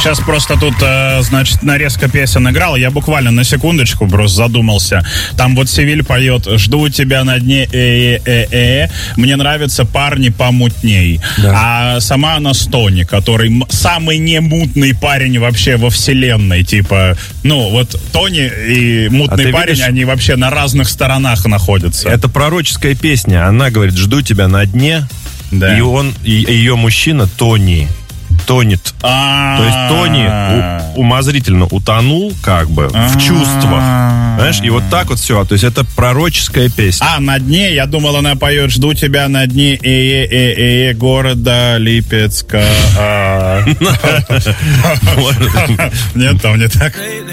Сейчас просто тут, значит, нарезка песен играла. Я буквально на секундочку просто задумался. Там вот Севиль поет «Жду тебя на дне, мне нравятся парни помутней». Да. А сама она Тони, который самый немутный парень вообще во вселенной. Типа, ну, вот Тони и мутный парень, видишь, они вообще на разных сторонах находятся. Это пророческая песня. Она говорит: «Жду тебя на дне». Да. И ее мужчина Тони тонет. То есть Тони умозрительно утонул как бы в чувствах. Знаешь, и вот так вот все. То есть это пророческая песня. На дне, я думал, она поет «Жду тебя на дне города Липецка». Нет, там не так.